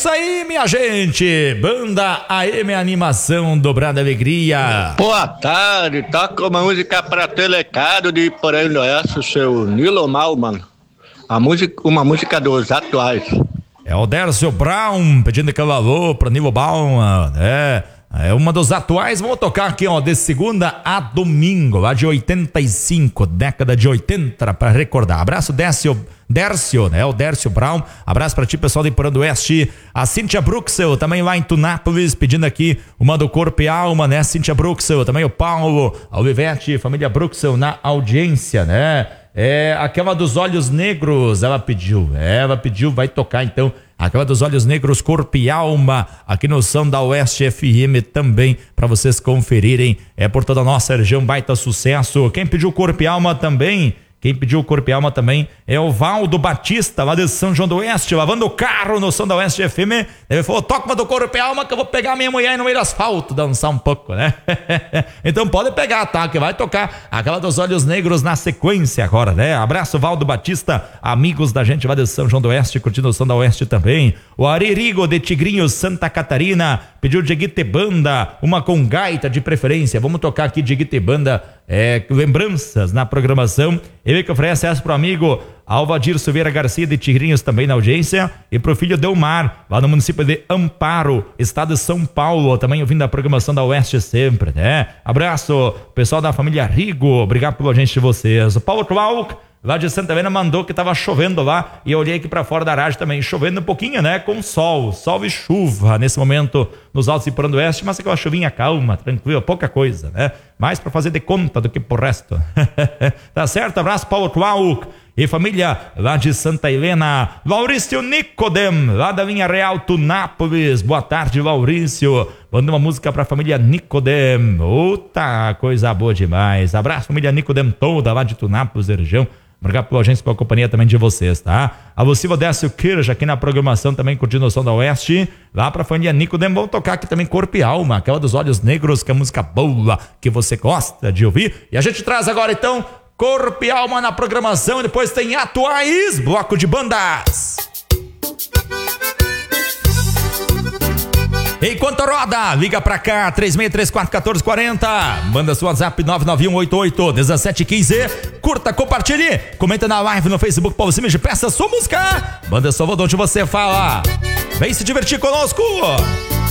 isso aí, minha gente. Banda AM Animação Dobrada Alegria. Boa tarde, toca uma música pra Telecado de Porém do Oeste, seu Nilo Malman. Uma música dos atuais. É o Dércio Brown pedindo aquele alô pra Nilo Malman, É uma dos atuais. Vamos tocar aqui, ó, de segunda a domingo, lá de 85, década de 80, pra recordar. Abraço, Dércio, né? O Dércio Brown. Abraço pra ti, pessoal de Porã do Oeste. A Cíntia Bruxel, também lá em Tunápolis, pedindo aqui uma do Corpo e Alma, né? Cíntia Bruxel, também o Paulo, a Olivete, família Bruxel na audiência, né? Aquela dos Olhos Negros, ela pediu, vai tocar então aquela dos Olhos Negros, Corpo e Alma, aqui no Som da Oeste FM também, para vocês conferirem, por toda a nossa região, baita sucesso. Quem pediu Corpo e Alma também é o Valdo Batista, lá de São João do Oeste, lavando o carro no Som da Oeste FM. Ele falou, toca uma do Corpo e Alma que eu vou pegar minha mulher no meio do asfalto, dançar um pouco, né? Então pode pegar, tá? Que vai tocar aquela dos Olhos Negros na sequência agora, né? Abraço, Valdo Batista, amigos da gente lá de São João do Oeste, curtindo o Som da Oeste também. O Aririgo de Tigrinhos, Santa Catarina, pediu Dieguite Banda, uma com gaita de preferência. Vamos tocar aqui Dieguite Banda, lembranças na programação. Ele que oferece essa pro amigo Alvadir Silveira Garcia de Tigrinhos também na audiência, e pro filho Delmar, lá no município de Amparo, estado de São Paulo, também ouvindo a programação da Oeste sempre, né? Abraço, pessoal da família Rigo, obrigado pela gente de vocês. O Paulo Clark, lá de Santa Helena, mandou que tava chovendo lá, e eu olhei aqui pra fora da rádio também, chovendo um pouquinho, né? Com sol e chuva nesse momento nos Altos de Porã do Oeste, mas aquela chuvinha calma, tranquila, pouca coisa, né? Mais pra fazer de conta do que por resto. Tá certo? Abraço, Paulo Clark e família lá de Santa Helena. Maurício Nicodem, lá da linha Real Tunápolis. Boa tarde, Maurício. Manda uma música pra família Nicodem. Outra coisa boa demais. Abraço, família Nicodem toda lá de Tunápolis, região. Obrigado pela agência, pela companhia também de vocês, tá? A Lucília Décio Kirja aqui na programação também, curtindo o Som da Oeste. Lá pra família Nicodem, vamos tocar aqui também Corpo e Alma, aquela dos Olhos Negros, que é a música boa que você gosta de ouvir. E a gente traz agora então Corpo e Alma na programação, e depois tem Atuais, bloco de bandas. Enquanto roda, liga pra cá, 3634-1440, manda seu WhatsApp 99188-1715, curta, compartilhe, comenta na live no Facebook, Paulo Simas, peça sua música, manda sua voz onde você fala, vem se divertir conosco.